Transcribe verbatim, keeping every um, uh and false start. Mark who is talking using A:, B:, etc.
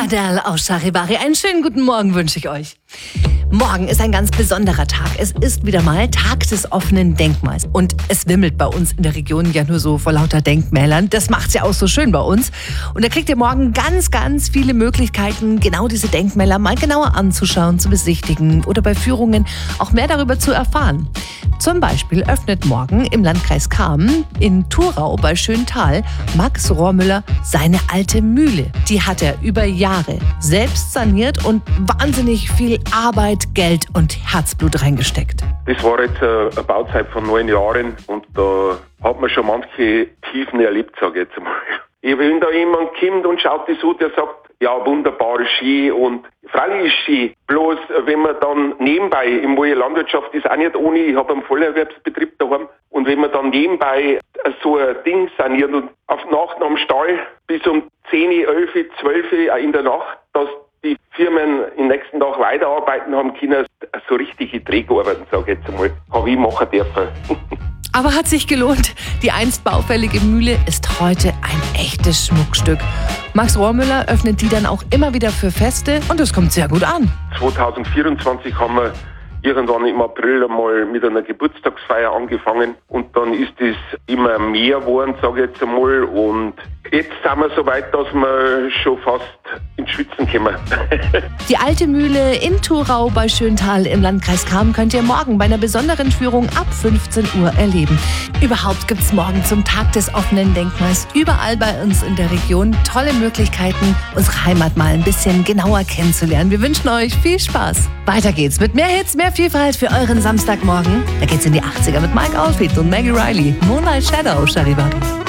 A: Adele aus Charivari. Einen schönen guten Morgen wünsche ich euch. Morgen ist ein ganz besonderer Tag. Es ist wieder mal Tag des offenen Denkmals. Und es wimmelt bei uns in der Region ja nur so vor lauter Denkmälern. Das macht's ja auch so schön bei uns. Und da kriegt ihr morgen ganz, ganz viele Möglichkeiten, genau diese Denkmäler mal genauer anzuschauen, zu besichtigen oder bei Führungen auch mehr darüber zu erfahren. Zum Beispiel öffnet morgen im Landkreis Cham in Thurau bei Schöntal Max Rohrmüller seine alte Mühle. Die hat er über Jahre selbst saniert und wahnsinnig viel Arbeit, Geld und Herzblut reingesteckt.
B: Das war jetzt eine Bauzeit von neun Jahren und da hat man schon manche Tiefen erlebt, sage ich jetzt einmal. Wenn da jemand kommt und schaut das an, der sagt, ja, wunderbar, schön und freilich ist schön. Bloß, wenn man dann nebenbei, im Moje Landwirtschaft ist auch nicht ohne, ich habe einen Vollerwerbsbetrieb daheim, und wenn man dann nebenbei so ein Ding saniert und auf Nacht am Stall bis um zehn, elf, zwölf in der Nacht, dass die Firmen im nächsten Tag weiterarbeiten haben können, so richtige Dreharbeiten, sage ich jetzt einmal, habe ich machen dürfen.
A: Aber hat sich gelohnt. Die einst baufällige Mühle ist heute ein echtes Schmuckstück. Max Rohrmüller öffnet die dann auch immer wieder für Feste und es kommt sehr gut an.
B: zwanzig vierundzwanzig haben wir irgendwann im April einmal mit einer Geburtstagsfeier angefangen und dann ist es immer mehr geworden, sage ich jetzt einmal, und jetzt sind wir so weit, dass wir schon fast ins Schwitzen kommen.
A: Die alte Mühle in Thurau bei Schöntal im Landkreis Cham könnt ihr morgen bei einer besonderen Führung ab fünfzehn Uhr erleben. Überhaupt gibt es morgen zum Tag des offenen Denkmals überall bei uns in der Region tolle Möglichkeiten, unsere Heimat mal ein bisschen genauer kennenzulernen. Wir wünschen euch viel Spaß. Weiter geht's mit mehr Hits, mehr Vielfalt für euren Samstagmorgen. Da geht's in die achtziger mit Mike Oldfield und Maggie Riley. Moonlight Shadow, Charivari.